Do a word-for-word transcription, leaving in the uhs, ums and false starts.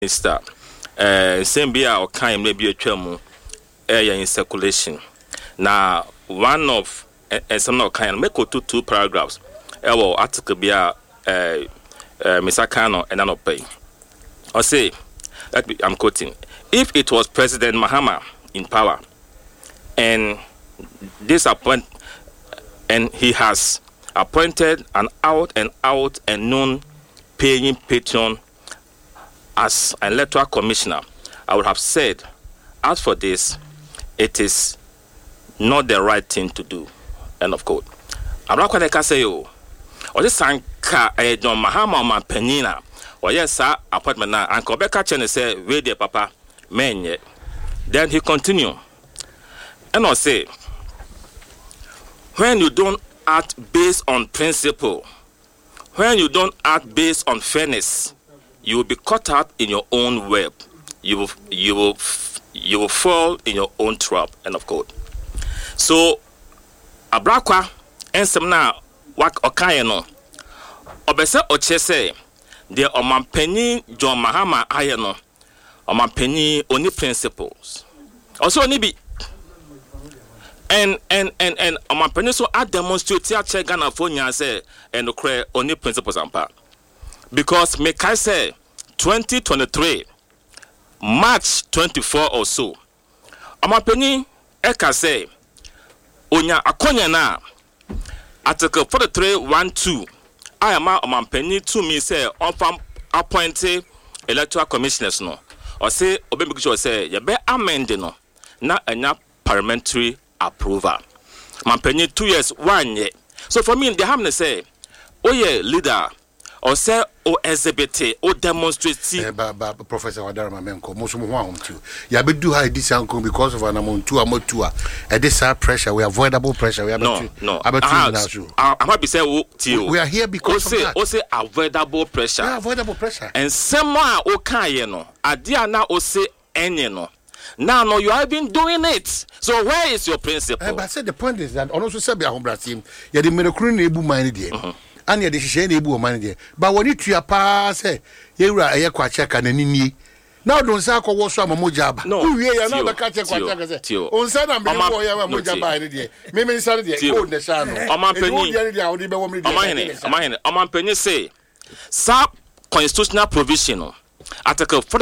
Mister Uh, same be our kind maybe a term air in circulation. Now, one of and some not kind make two two paragraphs. Our article be a Mister Kano and an pay. I say that I'm quoting. If it was President Mahama in power, and this appoint, and he has appointed an out and out and known paying patron as an electoral commissioner, I would have said, as for this, it is not the right thing to do. End of quote. I'm not going to say, oh, or this Sanka John Mahama or my penina, or yes, sir, appointment now, and Quebec Chen say, wait there, papa, man yet. Then he continue, and I say, when you don't act based on principle, when you don't act based on fairness, you will be caught up in your own web. You will, you will, you will fall in your own trap. End of quote. So, abrakwa ensemna wak okayeno. Obese oche say the omampeni John Mahama ayeno. Omampeni only principles. Also only be and and and and omampeni so a demonstrate check Ghana for nya say and okre only principles ampa. Because make I say twenty twenty-three March twenty-fourth or so. Omampeni eka say Onya akonya na article forty-three one two I am a omampeni to me say on fam appointed electoral commissioners no or say obemikisho say ye be amend no na enya parliamentary approval. Mampeni two years one year. So for me they have to say oh yeah leader or say o exhibit o demonstrate eh, ba, ba, Professor Wadarama Menko most of them too ya be do high this uncle because of an amount two amount two a this pressure we avoidable pressure we are no no I might be say we are here because of that o say avoidable pressure yeah, avoidable pressure and some o kan ye no adia na o say enye no now no you have been doing it, so where is your principle? eh, but I said the point is that also say be ahobrasim ya the merokru na ebu man there and the share ebu man there but when it ya pa say yewura eye kwache ka na nini now don't say akwo so amamojaba no we ya na be ka che kwache ka say on say na me wo ya amamojaba ni there me me say there go the sha no omanpanyi omanhene omanhene omanpanyi say sa constitutional provision article